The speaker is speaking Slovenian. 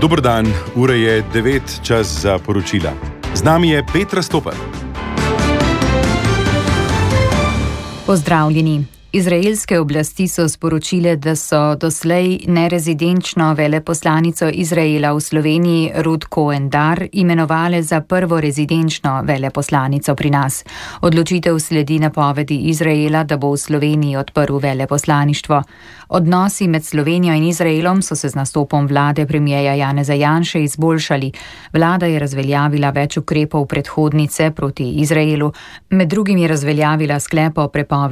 Dober dan, ura je 9, čas za poročila. Z nami je Petra Stopar. Pozdravljeni. Izraelske oblasti so sporočile, da so doslej nerezidenčno veleposlanico Izraela v Sloveniji Ruth Cohen-Dar imenovale za prvo rezidenčno veleposlanico pri nas. Odločitev sledi napovedi Izraela, da bo v Sloveniji odprl veleposlaništvo. Odnosi med Slovenijo in Izraelom so se z nastopom vlade premierja Janeza Janše izboljšali. Vlada je razveljavila več ukrepov predhodnice proti Izraelu, med drugim je razveljavila sklep o prepovedi